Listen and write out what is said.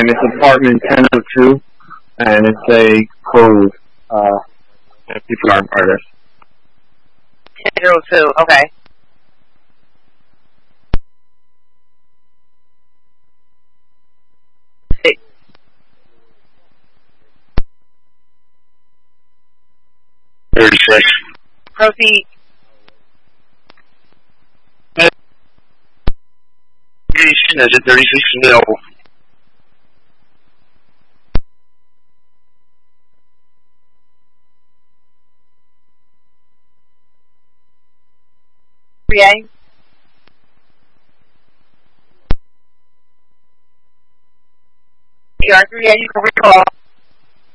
and it's apartment 1002, and it's a code. People are artists. 1002. Okay. Proceed. Is it 36 available? Yeah. You are 3A, you can recall.